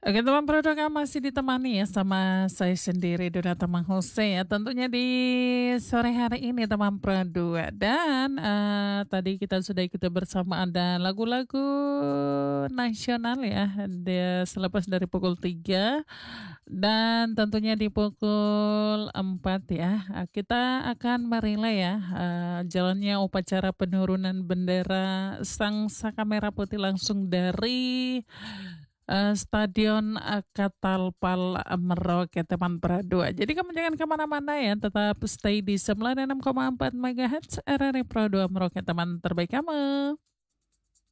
Oke teman produk masih ditemani ya sama saya sendiri Dona Temang Jose ya tentunya di sore hari ini teman Pradua dan tadi kita sudah ikuti bersama ada lagu-lagu nasional ya selepas dari pukul 3 dan tentunya di pukul 4 ya kita akan merilai ya jalannya upacara penurunan bendera Sang Saka Merah Putih langsung dari Stadion Katalpal Merauke teman Pradua. Jadi kamu jangan kemana-mana ya, tetap stay di 96,4 MHz RRI Pradua Merauke teman terbaik kamu.